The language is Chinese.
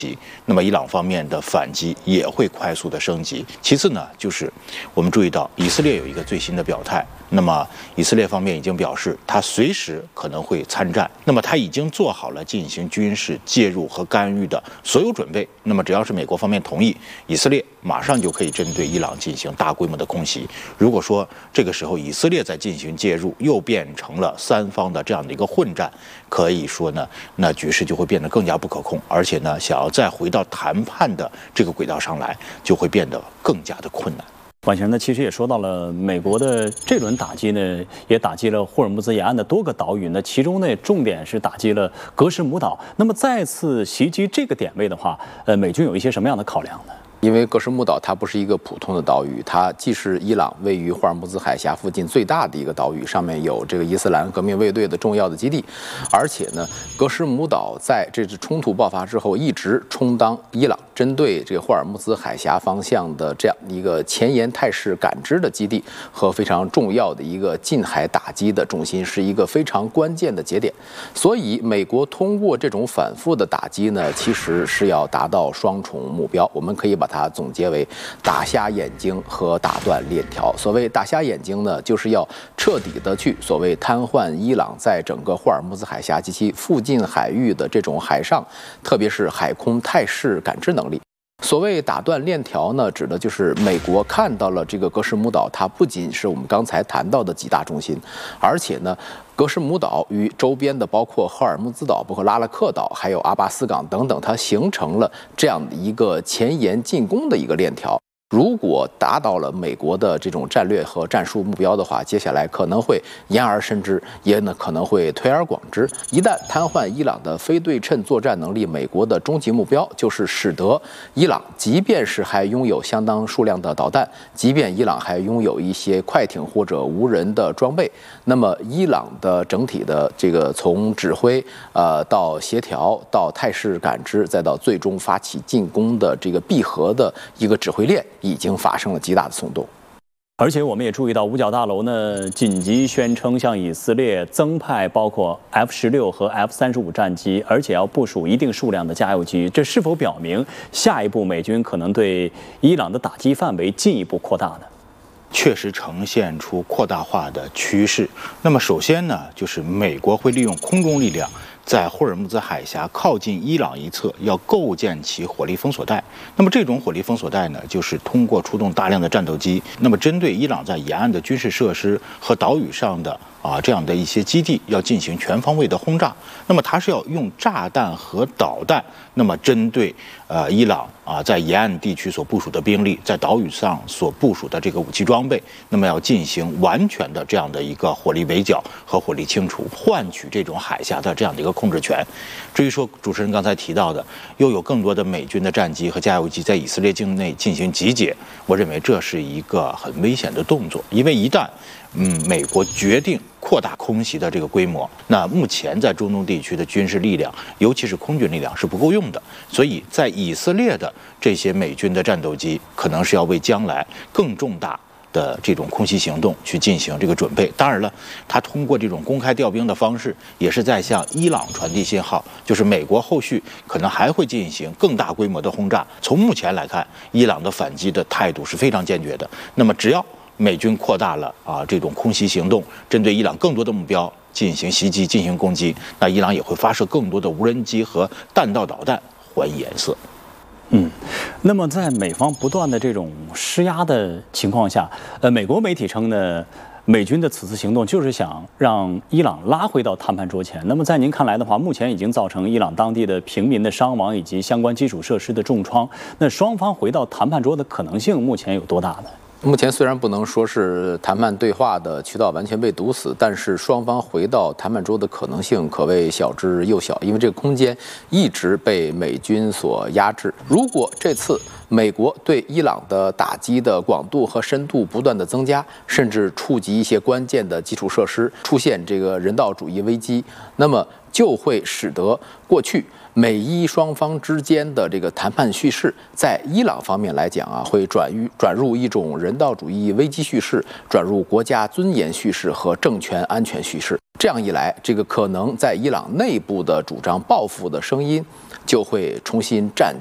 那么伊朗方面的反击也会快速的升级。其次呢，就是我们注意到以色列有一个最新的表态，那么以色列方面已经表示，他随时可能会参战，那么他已经做好了进行军事介入和干预的所有准备。那么只要是美国方面同意，以色列马上就可以针对伊朗进行大规模的空袭。如果说这个时候以色列在进行介入，又变成了三方的这样的一个混战，可以说呢，那局势就会变得更加不可控，而且呢，想要再回到谈判的这个轨道上来，就会变得更加的困难。 晚前呢，其实也说到了美国的这轮打击呢，也打击了霍尔木兹沿岸的多个岛屿。那其中呢，重点是打击了格什姆岛。那么再次袭击这个点位的话，美军有一些什么样的考量呢？ 因为格什姆岛它不是一个普通的岛屿，它既是伊朗位于霍尔木兹海峡附近最大的一个岛屿，上面有这个伊斯兰革命卫队的重要的基地，而且呢，格什姆岛在这次冲突爆发之后，一直充当伊朗针对这个霍尔木兹海峡方向的这样一个前沿态势感知的基地和非常重要的一个近海打击的重心，是一个非常关键的节点。所以，美国通过这种反复的打击呢，其实是要达到双重目标。我们可以把它总结为打瞎眼睛和打断链条。所谓打瞎眼睛呢，就是要彻底的去所谓瘫痪伊朗在整个霍尔木兹海峡及其附近海域的这种海上，特别是海空态势感知能力。所谓打断链条呢，指的就是美国看到了这个格什姆岛，它不仅是我们刚才谈到的几大中心，而且呢，格什姆岛与周边的包括赫尔木兹岛、包括拉勒克岛，还有阿巴斯港等等，它形成了这样的一个前沿进攻的一个链条。如果达到了美国的这种战略和战术目标的话，接下来可能会言而深之，也呢可能会推而广之。一旦瘫痪伊朗的非对称作战能力，美国的终极目标就是使得伊朗，即便是还拥有相当数量的导弹，即便伊朗还拥有一些快艇或者无人的装备，那么伊朗的整体的这个从指挥到协调到态势感知，再到最终发起进攻的这个闭合的一个指挥链，已经发生了极大的松动。 而且我们也注意到，五角大楼呢紧急宣称向以色列增派包括 F-16和 F-35战机，而且要部署一定数量的加油机。这是否表明下一步美军可能对伊朗的打击范围进一步扩大呢？ 确实呈现出扩大化的趋势。那么首先呢，就是美国会利用空中力量，在霍尔木兹海峡靠近伊朗一侧要构建起火力封锁带。那么这种火力封锁带呢，就是通过出动大量的战斗机，那么针对伊朗在沿岸的军事设施和岛屿上的这样的一些基地要进行全方位的轰炸。那么它是要用炸弹和导弹，那么针对伊朗在沿岸地区所部署的兵力，在岛屿上所部署的这个武器装备，那么要进行完全的这样的一个火力围剿和火力清除，换取这种海峡的这样的一个控制权。至于说主持人刚才提到的，又有更多的美军的战机和加油机在以色列境内进行集结，我认为这是一个很危险的动作，因为一旦美国决定扩大空袭的这个规模，那目前在中东地区的军事力量，尤其是空军力量是不够用的，所以在以色列的这些美军的战斗机，可能是要为将来更重大的这种空袭行动去进行这个准备。当然了，他通过这种公开调兵的方式，也是在向伊朗传递信号，就是美国后续可能还会进行更大规模的轰炸。从目前来看，伊朗的反击的态度是非常坚决的。那么只要美军扩大了这种空袭行动，针对伊朗更多的目标进行袭击、进行攻击，那伊朗也会发射更多的无人机和弹道导弹还以颜色。 那么在美方不断的这种施压的情况下，美国媒体称呢，美军的此次行动就是想让伊朗拉回到谈判桌前。那么在您看来的话，目前已经造成伊朗当地的平民的伤亡以及相关基础设施的重创，那双方回到谈判桌的可能性目前有多大呢？ 目前虽然不能说是谈判对话的渠道完全被堵死，但是双方回到谈判桌的可能性可谓小之又小，因为这个空间一直被美军所压制。如果这次美国对伊朗的打击的广度和深度不断的增加，甚至触及一些关键的基础设施，出现这个人道主义危机，那么就会使得过去美伊双方之间的这个谈判叙事，在伊朗方面来讲会转入一种人道主义危机叙事，转入国家尊严叙事和政权安全叙事。这样一来，这个可能在伊朗内部的主张报复的声音， 就会重新占